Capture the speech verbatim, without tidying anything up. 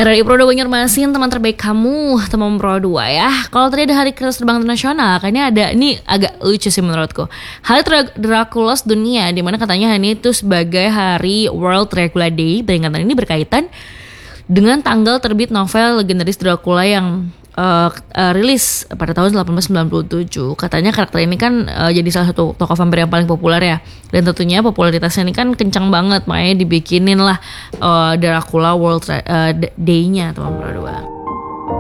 Dari Pro dua Banjarmasin, teman terbaik kamu, teman Pro dua ya. Kalau tadi ada Hari Kertas Terbang Internasional, kayaknya ada, ini agak lucu sih menurutku. Hari Dra- Dracula Dunia, dimana katanya ini itu sebagai Hari World Dracula Day. Peringatan ini berkaitan dengan tanggal terbit novel legendaris Dracula yang uh, uh, rilis pada tahun delapan belas sembilan puluh tujuh. Katanya karakter ini kan uh, jadi salah satu tokoh vampir yang paling populer ya. Dan tentunya popularitasnya ini kan kencang banget, makanya dibikinin lah uh, Dracula World uh, Day-nya teman Pro dua.